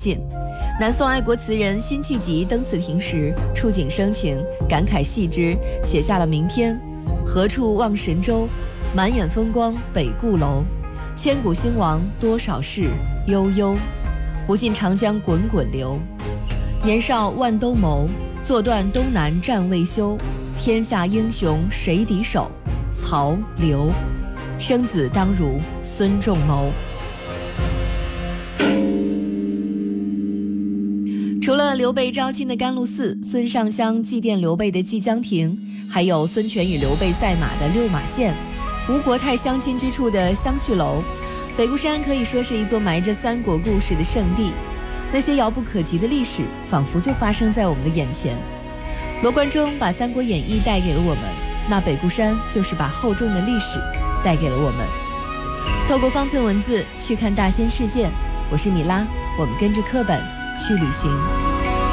尽。南宋爱国词人辛弃疾登此亭时，触景生情，感慨系之，写下了名篇：何处望神州，满眼风光北固楼。千古兴亡多少事，悠悠，不尽长江滚滚流。年少万兜鍪，坐断东南战未休。天下英雄谁敌手？曹刘。生子当如孙仲谋。除了刘备招亲的甘露寺，孙尚香祭奠刘备的祭江亭，还有孙权与刘备赛马的六马涧，吴国太相亲之处的相叙楼。北固山可以说是一座埋着三国故事的圣地，那些遥不可及的历史仿佛就发生在我们的眼前。罗贯中把《三国演义》带给了我们，那北固山就是把厚重的历史带给了我们。透过方寸文字去看大千世界，我是米拉，我们跟着课本去旅行。